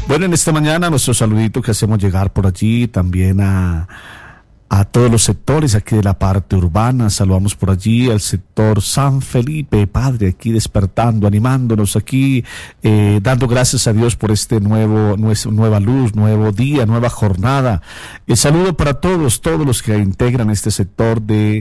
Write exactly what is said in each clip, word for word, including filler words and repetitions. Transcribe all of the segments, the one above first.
Bueno, en esta mañana nuestro saludito que hacemos llegar por allí también a, a todos los sectores aquí de la parte urbana. Saludamos por allí al sector San Felipe, Padre, aquí despertando, animándonos aquí, eh, dando gracias a Dios por este nuevo, nueva luz, nuevo día, nueva jornada. El saludo para todos, todos los que integran este sector de...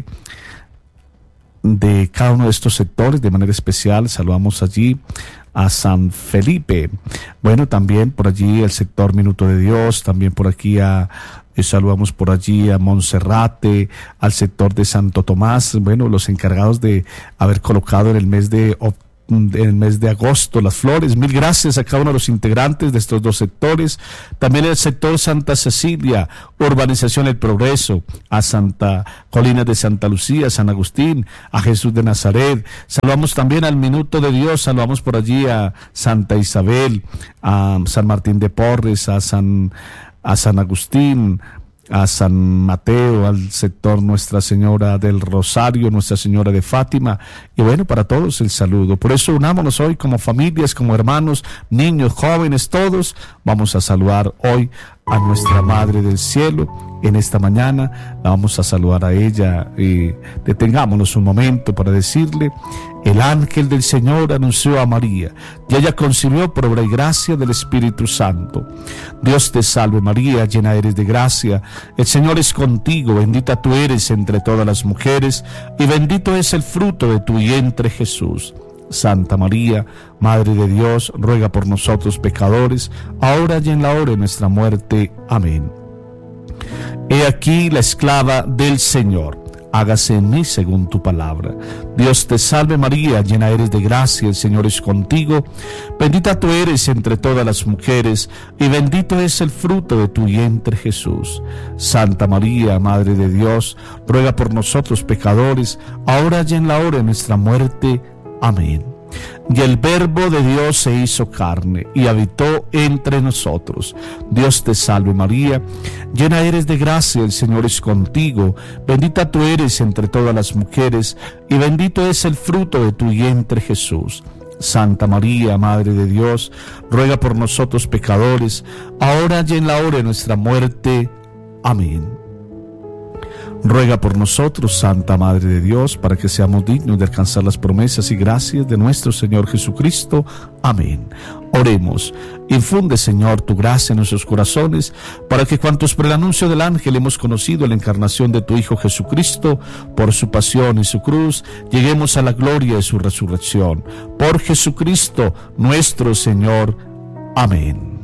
de cada uno de estos sectores. De manera especial saludamos allí a San Felipe, bueno, también por allí el sector Minuto de Dios, también por aquí a eh, saludamos por allí a Monserrate, al sector de Santo Tomás, bueno, los encargados de haber colocado en el mes de octubre, en el mes de agosto las flores. Mil gracias a cada uno de los integrantes de estos dos sectores. También el sector Santa Cecilia, Urbanización El Progreso, a Santa Colinas de Santa Lucía, San Agustín, a Jesús de Nazaret. Saludamos también al Minuto de Dios, saludamos por allí a Santa Isabel, a San Martín de Porres, a San, a San Agustín, a San Mateo, al sector Nuestra Señora del Rosario, Nuestra Señora de Fátima, y bueno, para todos el saludo. Por eso unámonos hoy como familias, como hermanos, niños, jóvenes, todos vamos a saludar hoy a nuestra Madre del Cielo. En esta mañana la vamos a saludar a ella y detengámonos un momento para decirle: el ángel del Señor anunció a María y ella concibió por obra y gracia del Espíritu Santo. Dios te salve María, llena eres de gracia, el Señor es contigo, bendita tú eres entre todas las mujeres y bendito es el fruto de tu vientre Jesús. Santa María, Madre de Dios, ruega por nosotros pecadores, ahora y en la hora de nuestra muerte. Amén. He aquí la esclava del Señor, hágase en mí según tu palabra. Dios te salve María, llena eres de gracia, el Señor es contigo, bendita tú eres entre todas las mujeres, y bendito es el fruto de tu vientre Jesús. Santa María, Madre de Dios, ruega por nosotros pecadores, ahora y en la hora de nuestra muerte. Amén. Y el Verbo de Dios se hizo carne y habitó entre nosotros. Dios te salve María, llena eres de gracia, el Señor es contigo, bendita tú eres entre todas las mujeres, y bendito es el fruto de tu vientre Jesús. Santa María, Madre de Dios, ruega por nosotros pecadores, ahora y en la hora de nuestra muerte. Amén. Ruega por nosotros, Santa Madre de Dios, para que seamos dignos de alcanzar las promesas y gracias de nuestro Señor Jesucristo. Amén. Oremos. Infunde, Señor, tu gracia en nuestros corazones, para que cuantos por el anuncio del ángel hemos conocido la encarnación de tu Hijo Jesucristo, por su pasión y su cruz, lleguemos a la gloria de su resurrección. Por Jesucristo, nuestro Señor. Amén.